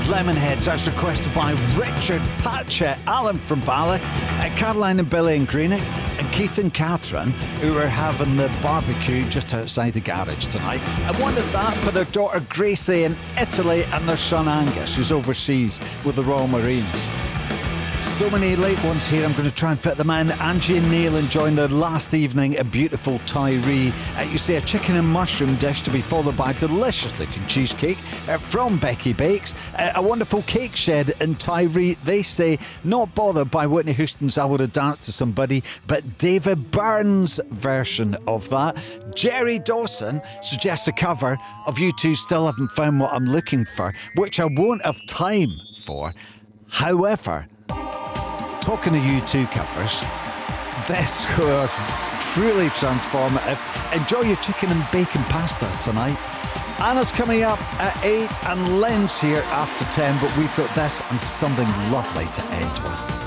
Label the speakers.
Speaker 1: Lemonheads as requested by Richard, Patchett, Alan from Balloch, Caroline and Billy in Greenock, and Keith and Catherine, who are having the barbecue just outside the garage tonight. I wanted that for their daughter Gracie in Italy and their son Angus, who's overseas with the Royal Marines. So many late ones here, I'm going to try and fit them in. Angie and Neil enjoying their last evening in beautiful Tyree. You see a chicken and mushroom dish to be followed by a delicious looking cheesecake from Becky Bakes. A wonderful cake shed in Tyree. They say, not bothered by Whitney Houston's I Would Have Danced to Somebody, but David Byrne's version of that. Jerry Dawson suggests a cover of U2 Still Haven't Found What I'm Looking For, which I won't have time for. However, talking of U2 covers, this was truly transformative. Enjoy your chicken and bacon pasta tonight. Anna's coming up at 8 and Len's here after 10, but we've got this and something lovely to end with.